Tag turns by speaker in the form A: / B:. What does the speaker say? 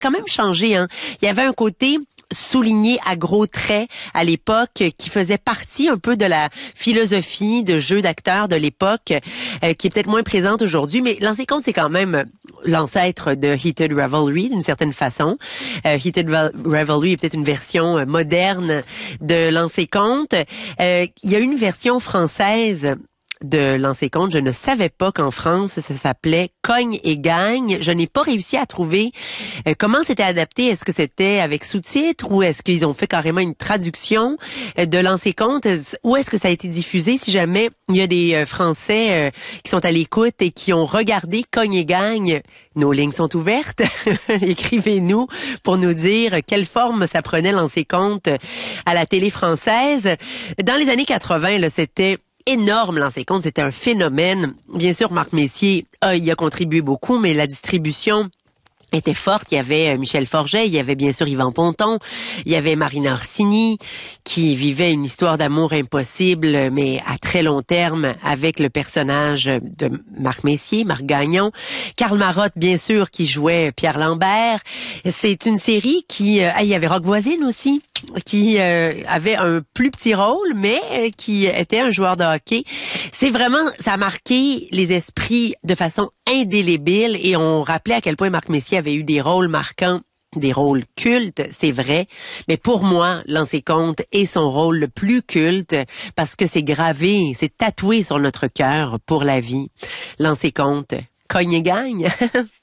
A: quand même changé, hein. Il y avait un côté souligné à gros traits à l'époque, qui faisait partie un peu de la philosophie de jeu d'acteurs de l'époque, qui est peut-être moins présente aujourd'hui, mais Lancez compte, c'est quand même l'ancêtre de Heated Revelry d'une certaine façon. Heated Revelry est peut-être une version moderne de Lancez compte. Il y a une version française de Lancez compte. Je ne savais pas qu'en France, ça s'appelait Cogne et gagne. Je n'ai pas réussi à trouver comment c'était adapté. Est-ce que c'était avec sous-titres ou est-ce qu'ils ont fait carrément une traduction de Lancez compte? Où est-ce que ça a été diffusé? Si jamais il y a des Français qui sont à l'écoute et qui ont regardé Cogne et gagne, nos lignes sont ouvertes. Écrivez-nous pour nous dire quelle forme ça prenait Lancez compte à la télé française. Dans les années 80, là, c'était énorme, Lancez compte, c'était un phénomène. Bien sûr, Marc Messier y a contribué beaucoup, mais la distribution était forte. Il y avait Michel Forget, il y avait bien sûr Yvan Ponton, il y avait Marina Orsini qui vivait une histoire d'amour impossible, mais à très long terme avec le personnage de Marc Messier, Marc Gagnon. Karl Marotte, bien sûr, qui jouait Pierre Lambert. C'est une série qui... il y avait Roch Voisine aussi, qui avait un plus petit rôle, mais qui était un joueur de hockey. C'est vraiment, ça a marqué les esprits de façon indélébile et on rappelait à quel point Marc Messier avait eu des rôles marquants, des rôles cultes, c'est vrai. Mais pour moi, Lancez compte est son rôle le plus culte parce que c'est gravé, c'est tatoué sur notre cœur pour la vie. Lancez compte, cogne et gagne.